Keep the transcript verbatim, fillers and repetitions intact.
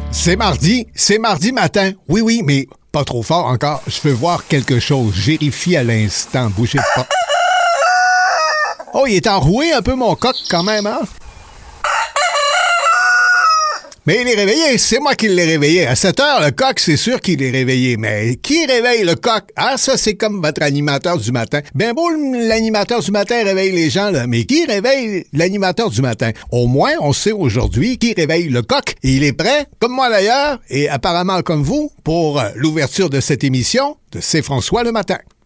C'est mardi, c'est mardi matin. Oui, oui, mais pas trop fort encore. Je veux voir quelque chose. Vérifie à l'instant. Bougez pas. Oh, il est enroué un peu, mon coq, quand même, hein? Mais il est réveillé, c'est moi qui l'ai réveillé. À cette heure, le coq, c'est sûr qu'il est réveillé. Mais qui réveille le coq? Ah, ça, c'est comme votre animateur du matin. Bien beau, l'animateur du matin réveille les gens, là. Mais qui réveille l'animateur du matin? Au moins, on sait aujourd'hui qui réveille le coq. Et il est prêt, comme moi d'ailleurs, et apparemment comme vous, pour l'ouverture de cette émission de C'est François le matin.